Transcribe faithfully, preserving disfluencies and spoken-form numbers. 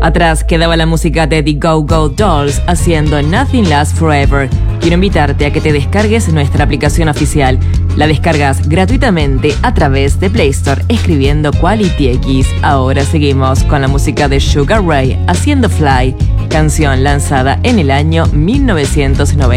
Atrás quedaba la música de The Go Go Dolls haciendo Nothing Lasts Forever. Quiero invitarte a que te descargues nuestra aplicación oficial. La descargas gratuitamente a través de Play Store escribiendo Quality X. Ahora seguimos con la música de Sugar Ray haciendo Fly, canción lanzada en el año mil novecientos noventa.